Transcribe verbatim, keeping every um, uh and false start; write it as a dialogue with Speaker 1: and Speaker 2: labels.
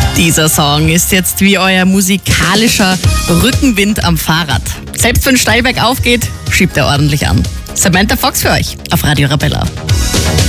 Speaker 1: Dieser Song ist jetzt wie euer musikalischer Rückenwind am Fahrrad. Selbst wenn Steilberg aufgeht, schiebt er ordentlich an. Samantha Fox für euch auf Radio Arabella.